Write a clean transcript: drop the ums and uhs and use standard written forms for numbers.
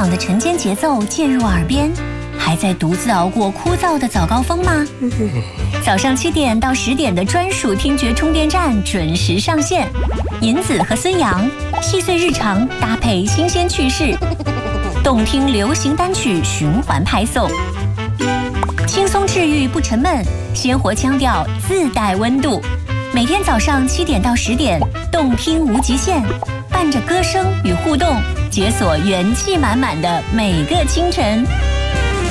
朗的晨间节奏渐入耳边，还在独自熬过枯燥的早高峰吗？早上7点到10点的专属听觉充电站准时上线，银子和孙杨细碎日常搭配新鲜趣事，动听流行单曲循环派送，轻松治愈不沉闷，鲜活腔调自带温度。每天早上7点到10点，动听无极限，伴着歌声与互动，解锁元气满满的每个清晨。